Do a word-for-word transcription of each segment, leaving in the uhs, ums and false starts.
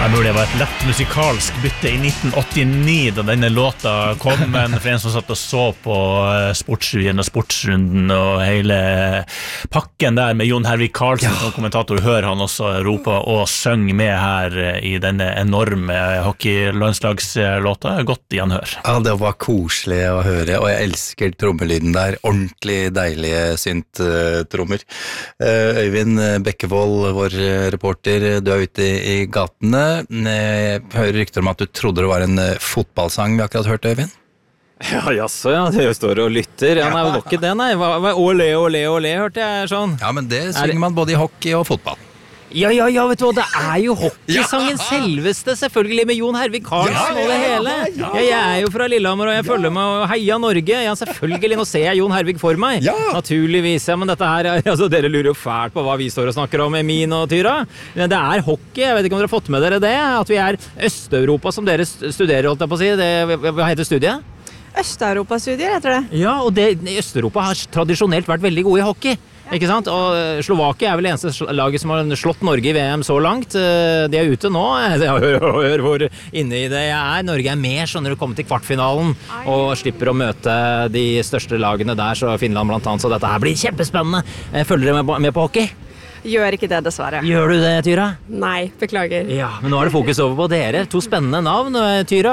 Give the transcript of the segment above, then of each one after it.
Jeg tror det var et lett musikalsk bytte I nitten åttini da denne låta kom, men for en som satt og så på sportsrevyen og sportsrunden og hele pakken der med Jon Hervik Karlsen ja. Som kommentator, hører han også rope og synge med her I denne enorme hockeylandslagslåta. Godt I han hør. Ja, det var koselig å høre, og jeg elsker trommelyden der. Ordentlig deilige synt-trommer. Øyvind Bekkevold, vår reporter, du er ute I gatene. Jeg hører rykter om at du trodde det var en fotballsang vi akkurat hørte, Øyvind? Ja, jaså, ja, det står og lytter. Ja, nei, det var ikke det, nei. Ole, ole, ole, hørte jeg sånn. Ja, men det synger man både I hockey og fotball. Ja, ja, ja, vet du hva, det er jo hockeysangen ja. Selveste, selvfølgelig, med Jon Hervik Karlsen ja, og det hele. Ja, ja, jeg er jo fra Lillehammer, og jeg følger med og heia Norge. Ja, selvfølgelig, nå ser jeg Jon Hervik for meg. Ja. Naturligvis, ja, men dette her, altså, dere lurer jo fælt på hva vi står og snakker om, Emin og Tyra. Det er hockey, jeg vet ikke om dere har fått med dere det, at vi er Øst-Europa, som dere studerer, holdt jeg på å si. Det, hva heter studiet? Øst-Europa-studier, heter det. Ja, og det, Øst-Europa har tradisjonelt vært veldig gode I hockey. Ikke sant? Og Slovakia er vel eneste laget som har slått Norge I V M så langt. De er ute nå. Hør, hør hvor inne I det jeg er. Norge er med, skjønner du, kommer til kvartfinalen og slipper å møte de største lagene der, så Finland blant annet. Så dette her blir kjempespennende. Følger dere med på hockey? Gjør ikke det, dessverre. Gjør du det, Tyra? Nei, beklager. Ja, men nå er det fokus over på dere. To spennende navn, Tyra.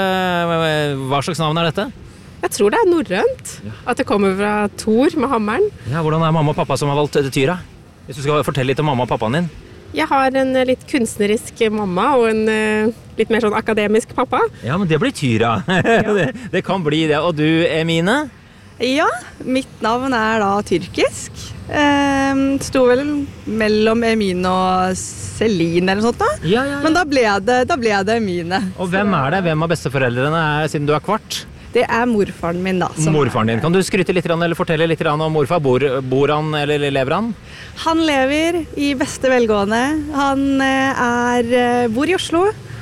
Hva slags navn er dette? Jeg tror det er norrønt, at det kommer fra Thor med hammeren. Ja, hvordan er mamma og pappa som har valgt Tyra? Hvis du skal fortelle litt om mamma og pappaen din. Jeg har en litt kunstnerisk mamma og en litt mer sånn akademisk pappa. Ja, men det blir Tyra. Ja. det, det kan bli det. Og du, Emine? Ja, mitt navn er da tyrkisk. Eh, sto vel mellom Emine og Celine eller noe sånt da. Ja, ja, ja. Men da ble det, da ble det Emine. Og hvem er det? Hvem av besteforeldrene er siden du er kvart? Det er morfaren min da. Morfaren din. Kan du skryte litt eller fortelle litt om morfar? Bor, bor han eller lever han? Han lever I beste velgående. Han er, bor I Oslo.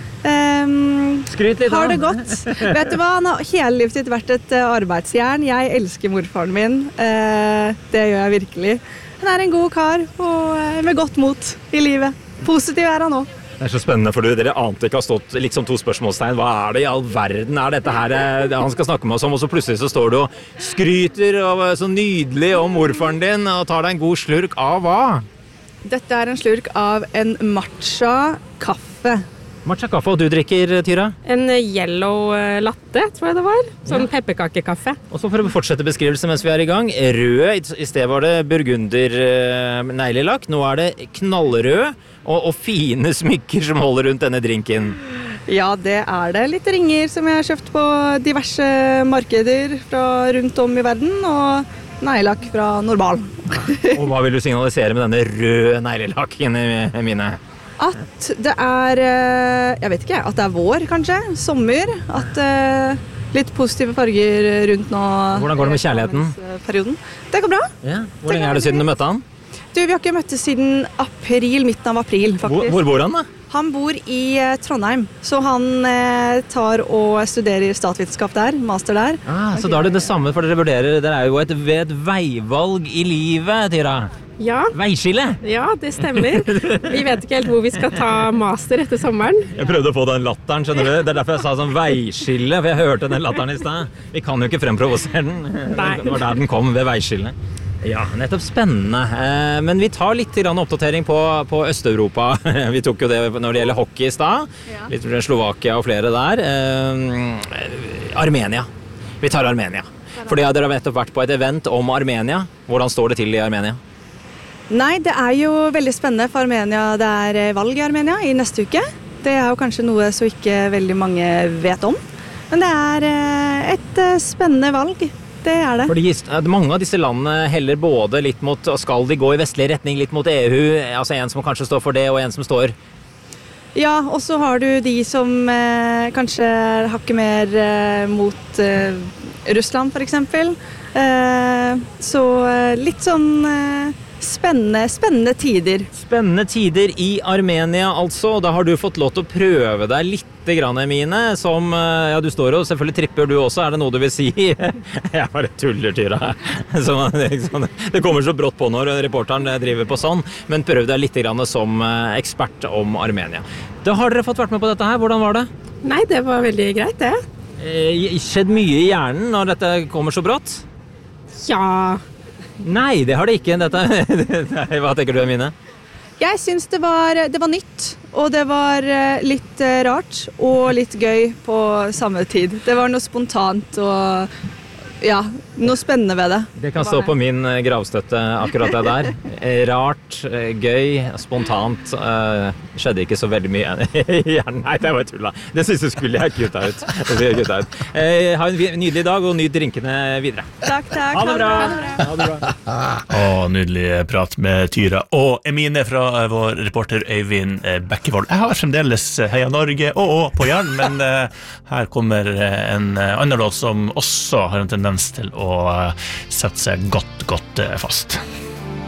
Um, Skryt litt har det godt. Vet du hva? Han har hele livet sitt vært et arbeidsjern. Jeg elsker morfaren min. Uh, det gjør jeg virkelig. Han er en god kar og med godt mot I livet. Positiv er han også. Det er så spennende, for dere ante ikke har stått liksom to spørsmålstegn. Hva er det I all verden er dette her han skal snakke med oss om? Og så plutselig så står du og skryter og så nydelig om morfaren din og tar deg en god slurk av hva? Dette er en slurk av en matcha kaffe. Matcha kaffe, og du drikker, Tyra? En yellow latte, tror jeg det var. Sånn ja. Pepperkakekaffe. Og så for å fortsette beskrivelsen mens vi er I gang. Rød, I sted var det burgunder neglelakk. Nå er det knallrød og, og fine smykker som holder rundt denne drinken. Ja, det er det. Litt ringer som jeg har kjøpt på diverse markeder fra rundt om I verden, og neglelakk fra Normal. Og hva vil du signalisere med denne røde neglelakken mine? At det er, jeg vet ikke, at det er vår kanskje, sommer, at litt positive farger rundt nå. Hvordan går det med kjærligheten? Perioden. Det går bra. Ja. Hvor lenge er det siden du møtte han? Du, vi har ikke møttes siden april, midten av april faktisk. Hvor, hvor bor han da? Han bor I Trondheim, så han eh, tar og studerer statsvitenskap der, master der. Ah, så da er det det samme, for dere vurderer, dere er jo et, et veivalg I livet, Tyra. Ja. Veiskille? Ja, det stemmer. Vi vet ikke helt hvor vi skal ta master etter sommeren. Jeg prøvde å få den latteren, skjønner du? Det er derfor jeg sa sånn veiskille, for jeg hørte den latteren I sted. Vi kan jo ikke fremprovosere den. Nei. Det var der den kom, ved veiskille. Ja, nettopp spennende. Men vi tar litt oppdatering på, på Øst-Europa. Vi tok jo det når det gjelder hockey I sted. Ja. Litt Slovakia og flere der. Armenia. Vi tar Armenia. Fordi dere har nettopp vært på et event om Armenia. Hvordan står det til I Armenia? Nei, det er jo veldig spennende for Armenia. Det er valg I Armenia I neste uke. Det er jo kanskje noe som ikke veldig mange vet om. Men det er et spennende valg. Det er det. Fordi mange av disse landene heller både litt mot, skal de gå I vestlig retning, litt mot EU, altså en som kanskje står for det, og en som står... Ja, og så har du de som eh, kanskje hakker mer eh, mot eh, Russland, for eksempel. Eh, så litt sånn... Eh, Spennende, spennende tider. Spennende tider I Armenia, altså. Da har du fått lov til å prøve deg litt grann, Emine, som, ja, du står og selvfølgelig tripper du også. Er det noe du vil si? Jeg bare tuller, Tyra. Så, det kommer så brått på når reporteren driver på sånn, men prøv deg litt grann som ekspert om Armenia. Da har dere fått vært med på dette her. Hvordan var det? Nei, det var veldig greit, det. Eh, skjedd mye i hjernen når dette kommer så brått? Ja. Nei, det har det ikke. Dette. Nei, hva tenker du, Mine? Jeg syns det var, det var nytt, og det var litt rart og litt gøy på samme tid. Det var noe spontant og ja, noe spennende ved det. Det kan stå på min gravstøtte, akkurat det der. Rart, gøy, spontant. Skjedde ikke så veldig mye. Nei, det var tulla. Det synes jeg skulle jeg kutta ut. Kutta ut. Ha en nydelig dag og nyt drinkene videre. Takk, takk. Ha det bra. Ha det bra. Å, nydelig prat med Tyra. Og Emine fra vår reporter Øyvind Bekkevold. Jeg har fremdeles Heia Norge og, og på hjernen, men uh, her kommer en annen låt som også har en tendens til å sette seg godt, godt fast.